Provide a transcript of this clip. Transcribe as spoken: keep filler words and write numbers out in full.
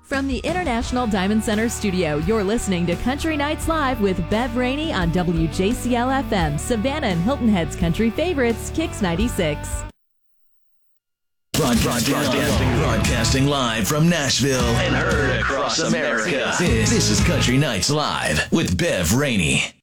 From the International Diamond Center studio, you're listening to Country Nights Live with Bev Rainey on W J C L F M, Savannah and Hilton Head's country favorites, Kix ninety-six. Broadcasting, broadcasting, broadcasting live from Nashville and heard across America. This, this is Country Nights Live with Bev Rainey.